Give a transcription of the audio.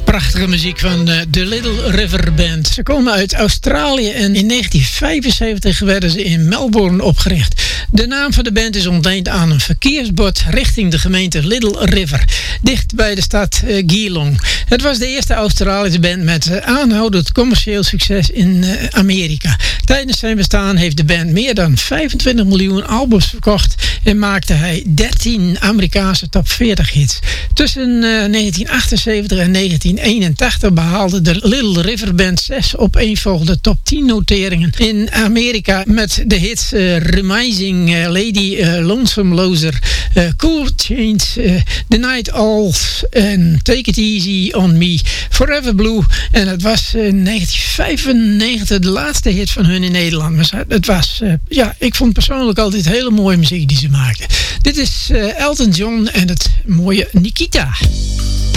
Prachtige muziek van de Little River Band. Ze komen uit Australië en in 1975 werden ze in Melbourne opgericht. De naam van de band is ontleend aan een verkeersbord richting de gemeente Little River, dicht bij de stad Geelong. Het was de eerste Australische band met aanhoudend commercieel succes in Amerika. Tijdens zijn bestaan heeft de band meer dan 25 miljoen albums verkocht en maakte hij 13 Amerikaanse top 40 hits. Tussen 1978 en 1981 behaalde de Little River Band 6 opeenvolgende top 10 noteringen in Amerika met de hits Rising Lady, Lonesome Loser, Cool Change, The Night Owls en Take It Easy On Me, Forever Blue. En het was in 1995 de laatste hit van hun in Nederland. Maar het was, ik vond persoonlijk altijd hele mooie muziek die ze maakten. Dit is Elton John en het mooie Nikita.